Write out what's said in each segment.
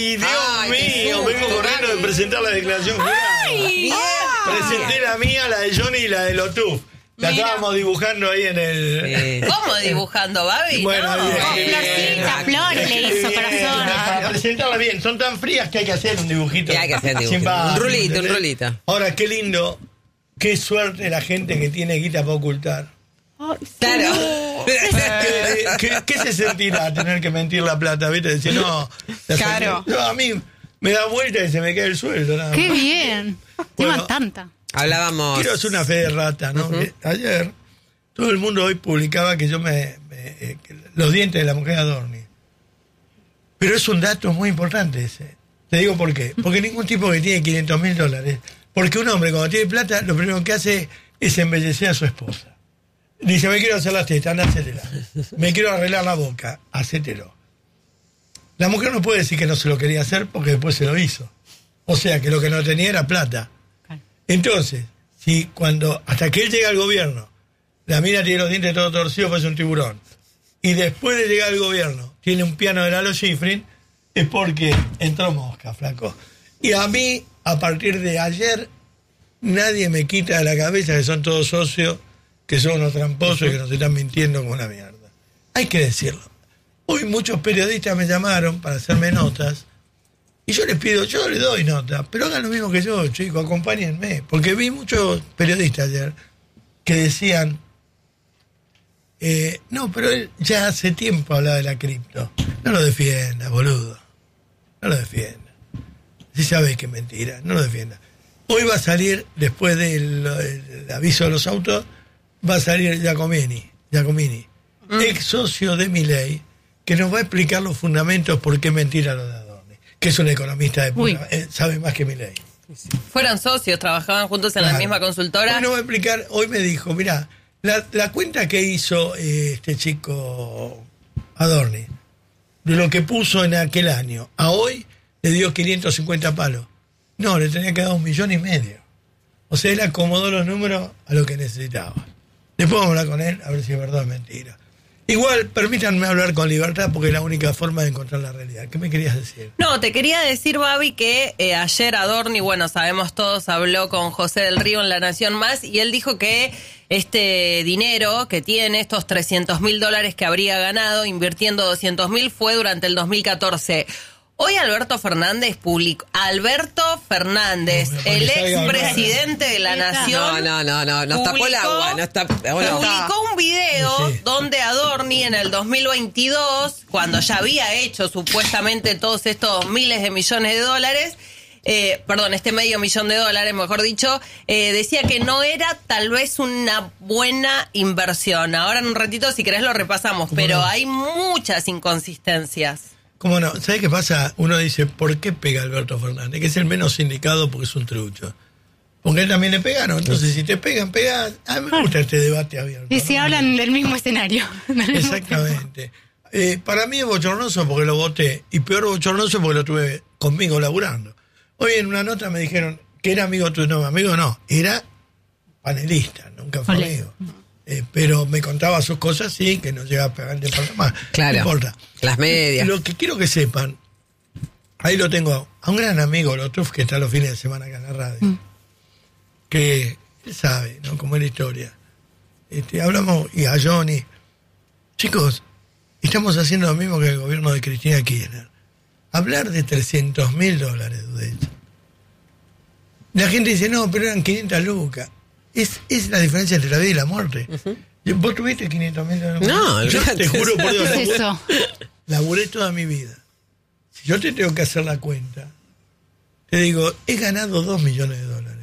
Y Dios mío, vengo corriendo de presentar la declaración jurada. Presenté la mía, la de Johnny y la de Lotuf. La estábamos dibujando ahí en el... ¿Cómo dibujando, Babi? Bueno, Florcitas, flores le hizo, corazón. Para presentarla bien, son tan frías que hay que hacer un dibujito. Y hay que hacer un dibujito. Un rulito. Ahora, qué lindo, qué suerte la gente que tiene guita para ocultar. Claro. ¿Qué se sentirá tener que mentir la plata? ¿Viste? Decir, no, Claro. No, a mí me da vuelta y se me cae el sueldo. Nada Qué más. bien. Bueno, Llevan tanta. Hablábamos. Quiero hacer una fe de rata, ¿no? Que ayer todo el mundo hoy publicaba que yo que los dientes de la mujer Adorni. Pero es un dato muy importante ese. Te digo por qué. Porque ningún tipo que tiene $500,000. Porque un hombre cuando tiene plata, lo primero que hace es embellecer a su esposa. Dice, me quiero hacer las tetas, anda, hacétela. Me quiero arreglar la boca, hacételo. La mujer no puede decir que no se lo quería hacer porque después se lo hizo. O sea, que lo que no tenía era plata. Entonces, si hasta que él llega al gobierno, la mina tiene los dientes todos torcidos, pues es un tiburón, y después de llegar al gobierno tiene un piano de Lalo Schifrin, es porque entró mosca, flaco. Y a mí, a partir de ayer, nadie me quita de la cabeza que son todos socios, que son unos tramposos y que nos están mintiendo como una mierda. Hay que decirlo. Hoy muchos periodistas me llamaron para hacerme notas, y yo les pido, yo les doy nota, pero hagan lo mismo que yo, chicos, acompáñenme. Porque vi muchos periodistas ayer que decían, no, pero él ya hace tiempo hablaba de la cripto. No lo defienda, boludo. No lo defienda. Si sabes que es mentira, no lo defienda. Hoy va a salir, después del aviso de los autos, va a salir Giacomini, ex socio de Milei, que nos va a explicar los fundamentos por qué mentira lo de Adorni, que es un economista de puta, sabe más que Milei. Fueron socios, trabajaban juntos en la misma consultora. Hoy nos va a explicar, hoy me dijo, mirá, la cuenta que hizo este chico Adorni, de lo que puso en aquel año, a hoy le dio 550 palos. No, le tenía que dar 1,5 millones. O sea, él acomodó los números a lo que necesitaba. Después vamos a hablar con él, a ver si es verdad o mentira. Igual, permítanme hablar con libertad porque es la única forma de encontrar la realidad. ¿Qué me querías decir? No, te quería decir, Babi, que ayer Adorni, bueno, sabemos todos, habló con José del Río en La Nación Más y él dijo que este dinero que tiene, estos $300,000 que habría ganado invirtiendo 200,000, fue durante el 2014. Hoy Alberto Fernández, el expresidente de la Nación... No, nos tapó el agua. Publicó un video donde Adorni en el 2022, cuando ya había hecho supuestamente todos estos miles de millones de dólares, este $500,000, mejor dicho, decía que no era tal vez una buena inversión. Ahora en un ratito, si querés, lo repasamos, pero hay muchas inconsistencias. ¿Cómo no? ¿Sabes qué pasa? Uno dice, ¿por qué pega Alberto Fernández? Que es el menos indicado porque es un trucho. Porque a él también le pegaron. Entonces, si te pegan, pegas. A mí me gusta este debate abierto. Y si hablan del mismo escenario. Exactamente. Para mí es bochornoso porque lo voté. Y peor bochornoso porque lo tuve conmigo laburando. Hoy en una nota me dijeron que era amigo tuyo. No, amigo no. Era panelista. Nunca fue amigo. Pero me contaba sus cosas, sí, que no llegaba a pegar de más. Claro. No importa. Las medias. Lo que quiero que sepan, ahí lo tengo a un gran amigo, Lotuf, que está los fines de semana acá en la radio, que él sabe, ¿no? Cómo es la historia. Hablamos, y a Johnny, chicos, estamos haciendo lo mismo que el gobierno de Cristina Kirchner. Hablar de $300,000, de hecho. La gente dice, no, pero eran 500 lucas. Es la diferencia entre la vida y la muerte. ¿Vos tuviste $500,000? No, yo te juro por Dios. ¿Qué es eso? Laburé toda mi vida. Si yo te tengo que hacer la cuenta, te digo, he ganado $2 millones.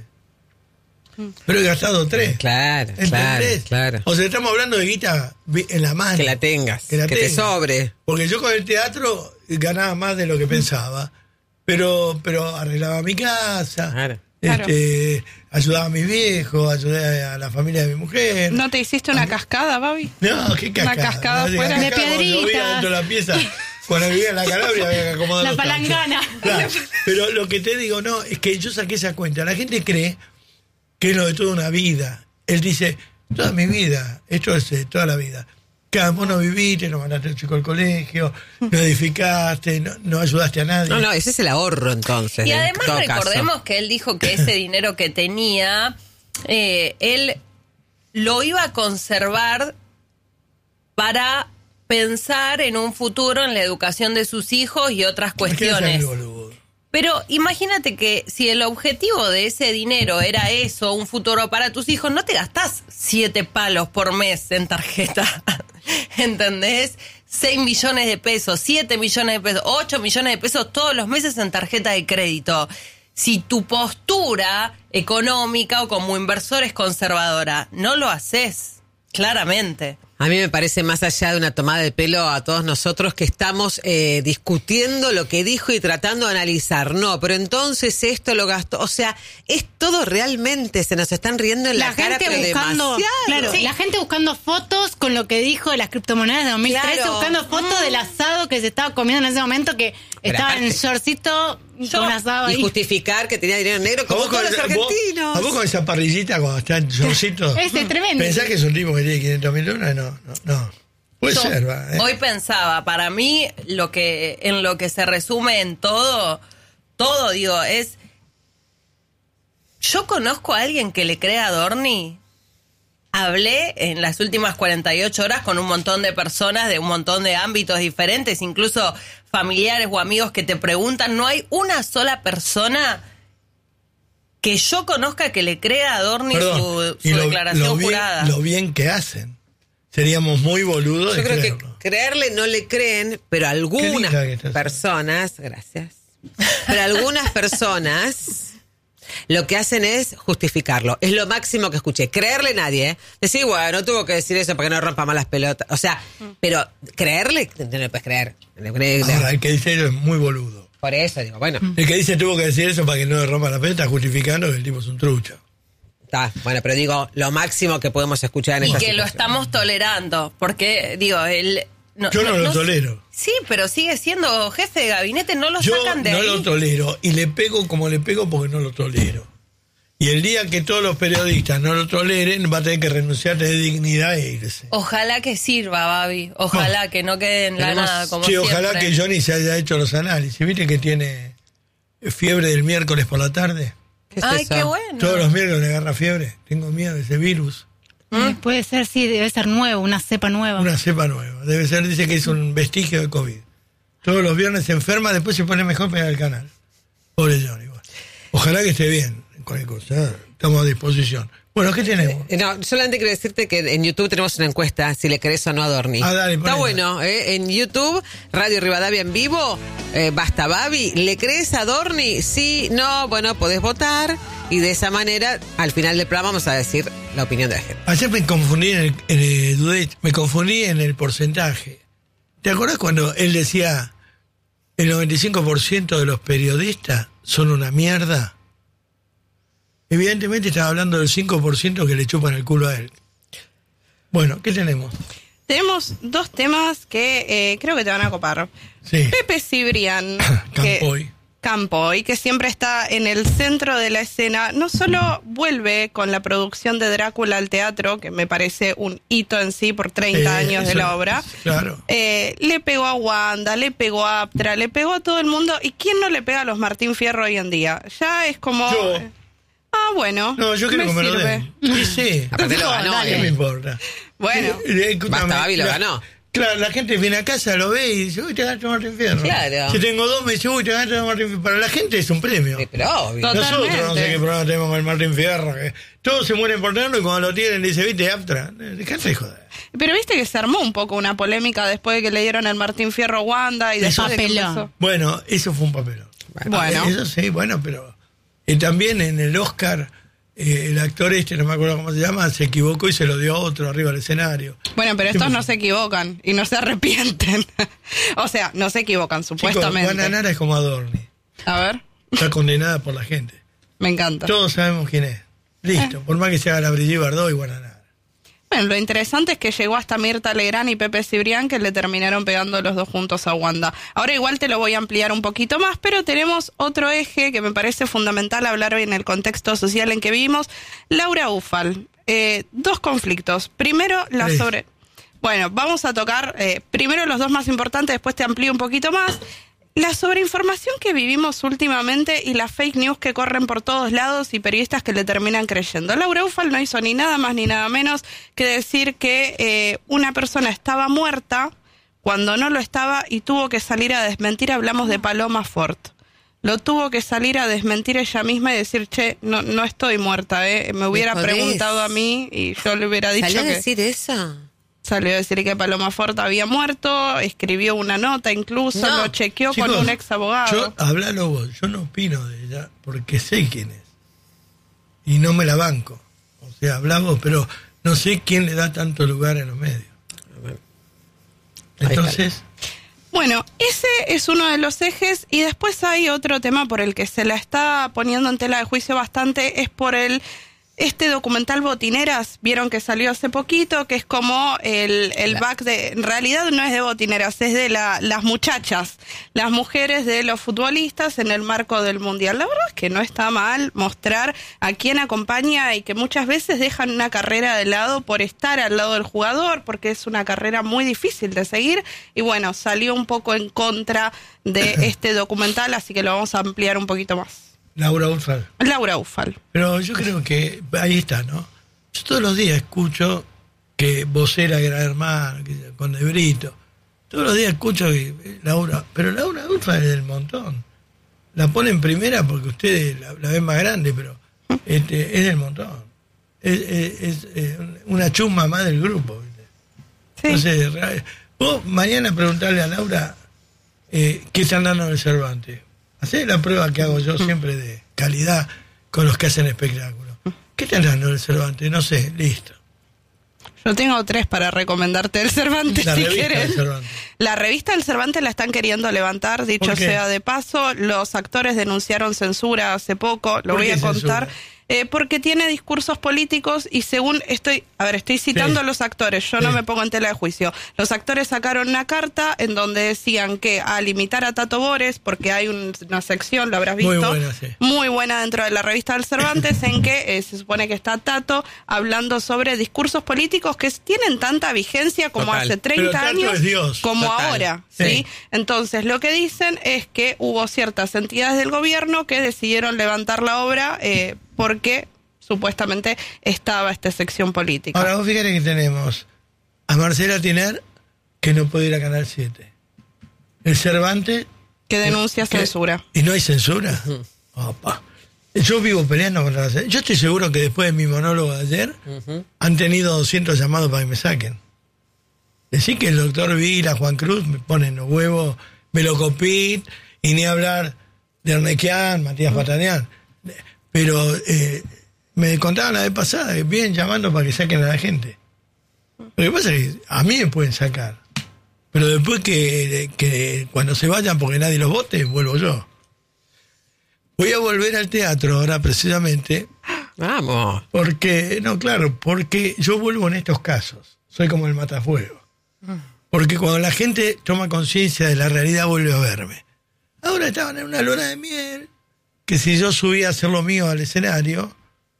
Pero he gastado 3. Claro. O sea, estamos hablando de guita en la mano. Que la tengas, que te sobre. Porque yo con el teatro ganaba más de lo que pensaba. Pero arreglaba mi casa. Claro. Ayudaba a mis viejos, ayudé a la familia de mi mujer. ¿No te hiciste una cascada, Babi? No, qué cascada. Una cascada fuera de piedritas. Dentro de la pieza, cuando vivía en la Calabria había que acomodar La los palangana. Claro. Pero lo que te digo, no, es que yo saqué esa cuenta. La gente cree que es lo de toda una vida. Él dice, toda mi vida, esto es toda la vida. Claro, vos no viviste, no mandaste al chico al colegio, no edificaste, no ayudaste a nadie. No, ese es el ahorro entonces. Y en además todo recordemos caso. que él dijo que ese dinero que tenía, él lo iba a conservar para pensar en un futuro en la educación de sus hijos y otras ¿Por qué no seas cuestiones. boludo? Pero imagínate que si el objetivo de ese dinero era eso, un futuro para tus hijos, no te gastás 7 palos por mes en tarjeta, ¿entendés? 6 millones de pesos, 7 millones de pesos, 8 millones de pesos todos los meses en tarjeta de crédito. Si tu postura económica o como inversor es conservadora, no lo haces, claramente. A mí me parece más allá de una tomada de pelo a todos nosotros que estamos discutiendo lo que dijo y tratando de analizar. No, pero entonces esto lo gastó. O sea, es todo realmente, se nos están riendo en la cara, pero demasiado. Claro, Sí. la gente buscando fotos con lo que dijo de las criptomonedas de 2013, Claro. buscando fotos del asado que se estaba comiendo en ese momento, que estaba en aparte- shortcito con un asado Y ahí. justificar que tenía dinero negro como todos los argentinos. ¿A vos con esa parrillita cuando está en shortcito? Ese es tremendo. ¿Pensás que es un tipo que tiene 500.000 dólares? No. Puede Yo ser, va. Hoy pensaba, para mí, en lo que se resume en todo digo, es... Yo conozco a alguien que le cree a Dorni. Hablé en las últimas 48 horas con un montón de personas de un montón de ámbitos diferentes, incluso familiares o amigos que te preguntan. No hay una sola persona que yo conozca que le crea a Dorni Perdón, su y declaración bien, jurada. lo bien que hacen. Seríamos muy boludos Yo de creo creerlo. que creerle no le creen, pero algunas linda que estás. personas, gracias, pero algunas personas lo que hacen es justificarlo. Es lo máximo que escuché. Creerle nadie, ¿eh? Decir, bueno, tuvo que decir eso para que no rompa más las pelotas. O sea, pero creerle, no le puedes creer. No le puedes creer. Ahora, el que dice eso es muy boludo. Por eso digo, bueno, El que dice tuvo que decir eso para que no le rompa la pelota está justificando que el tipo es un trucho. está. Bueno, pero digo, lo máximo que podemos escuchar en Y esta que lo situación. estamos tolerando, porque, digo, él... Yo no lo tolero. Sí, pero sigue siendo jefe de gabinete, no lo Yo sacan de no ahí. lo tolero y le pego como le pego porque no lo tolero. Y el día que todos los periodistas no lo toleren, va a tener que renunciar de dignidad e irse. Ojalá que sirva, Babi. Ojalá que no quede en la Tenemos- nada como Sí, ojalá siempre. que Johnny se haya hecho los análisis. ¿Viste que tiene fiebre del miércoles por la tarde? ¿Qué es Ay, eso? qué bueno. Todos los miércoles le agarra fiebre. Tengo miedo de ese virus. Puede ser, sí, debe ser nuevo, una cepa nueva. Una cepa nueva. Debe ser, dice que es un vestigio de COVID. Todos los viernes se enferma, después se pone mejor pegar el canal. Pobre Johnny. Bueno. Ojalá que esté bien. Cualquier cosa. Estamos a disposición. Bueno, ¿qué tenemos? No, solamente quiero decirte que en YouTube tenemos una encuesta, si le querés o no a Dorni. Ah, dale, Está ponela. bueno, en YouTube, Radio Rivadavia en vivo, Basta Babi, ¿le crees a Dorni? Sí, no, bueno, podés votar y de esa manera, al final del programa vamos a decir la opinión de la gente. Ayer me confundí me confundí en el porcentaje. ¿Te acuerdas cuando él decía el 95% de los periodistas son una mierda? Evidentemente estaba hablando del 5% que le chupan el culo a él. Bueno, ¿qué tenemos? Tenemos dos temas que creo que te van a copar. Sí. Pepe Cibrián, Campoy. que siempre está en el centro de la escena, no solo vuelve con la producción de Drácula al teatro, que me parece un hito en sí por 30 años de eso, la obra. Claro. Le pegó a Wanda, le pegó a Aptra, le pegó a todo el mundo. ¿Y quién no le pega a los Martín Fierro hoy en día? Ya es como... Yo. Bueno. No, yo quiero que me lo den. Sí, sí. Aparte lo ganó, ¿Qué me importa? Bueno. Basta, Babi lo ganó. Claro, la gente viene a casa, lo ve y dice, uy, te ganaste Martín Fierro. Claro. Si tengo dos, me dice, uy, te ganaste Martín Fierro. Para la gente es un premio. Sí, pero obvio. Totalmente. Nosotros no sé qué programa tenemos con el Martín Fierro. Que todos se mueren por tenerlo y cuando lo tienen dice, viste, Aptra. Dejate de joder. Pero viste que se armó un poco una polémica después de que le dieron el Martín Fierro a Wanda y después de que Papelón. empezó. Bueno, eso fue un papelón. Bueno. Eso sí, bueno, pero también en el Oscar, el actor no me acuerdo cómo se llama, se equivocó y se lo dio a otro arriba del escenario. Bueno, pero ¿Qué estos pasó? no se equivocan y no se arrepienten. O sea, no se equivocan, Chicos, supuestamente. Juana Nara es como Adorni. A ver, Está condenada por la gente. me encanta. Todos sabemos quién es. Listo, por más que sea la Brigitte Bardot y Juana Nara. Bueno, lo interesante es que llegó hasta Mirta Legrand y Pepe Cibrián, que le terminaron pegando los dos juntos a Wanda. Ahora igual te lo voy a ampliar un poquito más, pero tenemos otro eje que me parece fundamental hablar hoy en el contexto social en que vivimos. Laura Ufal, dos conflictos. Primero, la Tres. Bueno, vamos a tocar primero los dos más importantes, después te amplío un poquito más. La sobreinformación que vivimos últimamente y las fake news que corren por todos lados y periodistas que le terminan creyendo. Laura Ufal no hizo ni nada más ni nada menos que decir que una persona estaba muerta cuando no lo estaba y tuvo que salir a desmentir. Hablamos de Paloma Fort. Lo tuvo que salir a desmentir ella misma y decir, che, no estoy muerta, me hubiera preguntado a mí y yo le hubiera dicho ¿Salió a que... decir eso? Salió a decir que Paloma Fort había muerto, escribió una nota incluso, lo chequeó. Chicos, con un ex abogado. Hablalo vos, yo no opino de ella porque sé quién es. Y no me la banco. O sea, hablamos, pero no sé quién le da tanto lugar en los medios. Entonces... Bueno, ese es uno de los ejes y después hay otro tema por el que se la está poniendo en tela de juicio bastante, es por este documental Botineras, vieron que salió hace poquito, que es como el back de... En realidad no es de Botineras, es de las muchachas, las mujeres de los futbolistas en el marco del Mundial. La verdad es que no está mal mostrar a quién acompaña y que muchas veces dejan una carrera de lado por estar al lado del jugador, porque es una carrera muy difícil de seguir. Y bueno, salió un poco en contra de este documental, así que lo vamos a ampliar un poquito más. Laura Ufal. Pero yo creo que ahí está, ¿no? Yo todos los días escucho que vocera de Gran Hermano, con De Brito. Todos los días escucho que Laura Ufal es del montón. La ponen primera porque ustedes la ven más grande, pero es del montón. Es una chusma más del grupo. Sí. Entonces, vos mañana preguntarle a Laura qué están dando en el Cervantes. Hacé la prueba que hago yo siempre de calidad con los que hacen espectáculos. ¿Qué están dando el Cervantes? No sé, listo. Yo tengo 3 para recomendarte el Cervantes, la si revista quieres. Del Cervantes. La revista del Cervantes la están queriendo levantar, dicho sea de paso. Los actores denunciaron censura hace poco, lo voy a contar. Porque tiene discursos políticos y según estoy citando a los actores, yo no me pongo en tela de juicio. Los actores sacaron una carta en donde decían que al imitar a Tato Bores, porque hay una sección, lo habrás visto, muy buena dentro de la revista del Cervantes, en que se supone que está Tato hablando sobre discursos políticos que tienen tanta vigencia como hace 30 años, como ahora. ¿sí? Entonces, lo que dicen es que hubo ciertas entidades del gobierno que decidieron levantar la obra porque supuestamente estaba esta sección política. Ahora vos fíjate que tenemos a Marcela Tiner, que no puede ir a Canal 7. El Cervantes... que denuncia censura. ¿Y no hay censura? Opa. Yo vivo peleando contra la censura. Yo estoy seguro que después de mi monólogo de ayer han tenido 200 llamados para que me saquen. Decir que el doctor Vila, Juan Cruz, me ponen los huevos, Melocopit, y ni hablar de Ernequian, Matías Patanián. Pero me contaban la vez pasada que vienen llamando para que saquen a la gente. Lo que pasa es que a mí me pueden sacar, pero después que cuando se vayan porque nadie los vote, vuelvo yo. Voy a volver al teatro ahora precisamente. Vamos. Porque yo vuelvo en estos casos. Soy como el matafuego. Porque cuando la gente toma conciencia de la realidad vuelve a verme. Ahora estaban en una luna de miel, que si yo subía a hacer lo mío al escenario,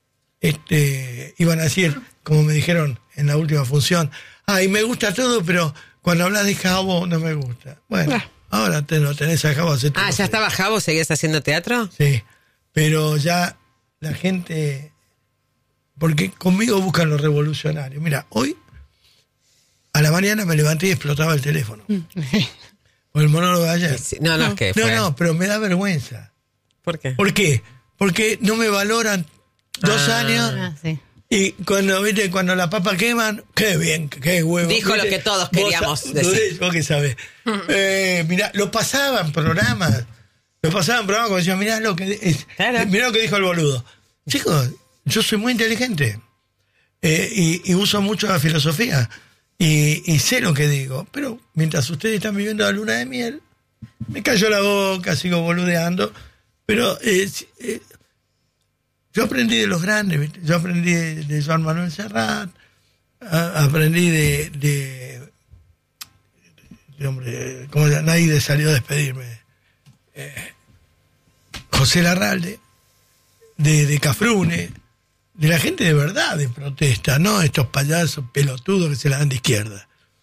iban a decir, como me dijeron en la última función, ay, me gusta todo, pero cuando hablas de Jabo no me gusta. Bueno, ahora lo tenés a Jabo. ¿Ya estaba Jabo? ¿Seguías haciendo teatro? Sí, pero ya la gente, porque conmigo buscan los revolucionarios. Mira, hoy a la mañana me levanté y explotaba el teléfono. O el monólogo de ayer. No, pero me da vergüenza. ¿Por qué? ¿Por qué? Porque no me valoran 2 años. Sí. Y cuando la papa queman, qué bien, qué huevo. Dijo lo que todos queríamos decir. Vos que sabés. Mirá, lo pasaban programas como decían, mirá lo que dijo el boludo. Chicos, yo soy muy inteligente. Y uso mucho la filosofía. Y sé lo que digo. Pero mientras ustedes están viviendo la luna de miel, me cayó la boca, sigo boludeando. Pero yo aprendí de los grandes, ¿viste? Yo aprendí de Joan Manuel Serrat, aprendí de hombre, como nadie salió a despedirme, José Larralde, de Cafrune, de la gente de verdad, de protesta, no estos payasos pelotudos que se la dan de izquierda.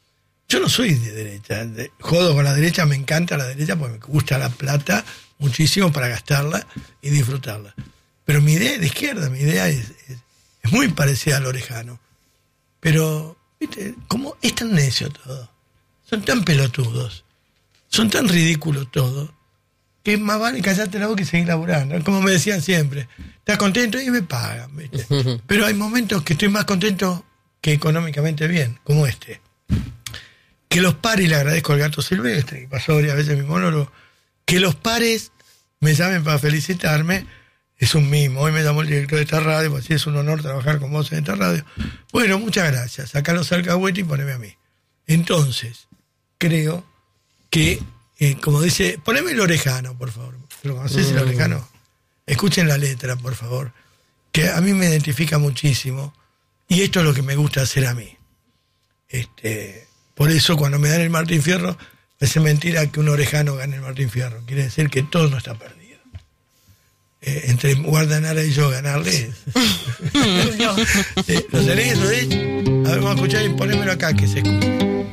Yo no soy de derecha, jodo con la derecha, me encanta la derecha porque me gusta la plata muchísimo para gastarla y disfrutarla. Pero mi idea es de izquierda, mi idea es muy parecida al Orejano. Pero, ¿viste? Como es tan necio todo, son tan pelotudos, son tan ridículos todo, que es más vale callarte la boca y seguir laburando. Como me decían siempre, ¿estás contento? Y me pagan, ¿viste? Pero hay momentos que estoy más contento que económicamente bien, como este. Que los pares, le agradezco al Gato Silvestre, que pasó varias veces mi monólogo, que los pares me llamen para felicitarme, es un mimo. Hoy me llamó el director de esta radio, pues sí, es un honor trabajar con vos en esta radio. Bueno, muchas gracias, sacalos al alcahuete y poneme a mí. Entonces, creo que, como dice, poneme el Orejano, por favor. ¿Lo conocés, el Orejano? Escuchen la letra, por favor, que a mí me identifica muchísimo, y esto es lo que me gusta hacer a mí. Por eso cuando me dan el Martín Fierro, es mentira que un Orejano gane el Martín Fierro. Quiere decir que todo no está perdido. Entre Guardanara y yo ganarle. ¿Lo tenés? A ver, vamos a escuchar y ponémelo acá que se escuche.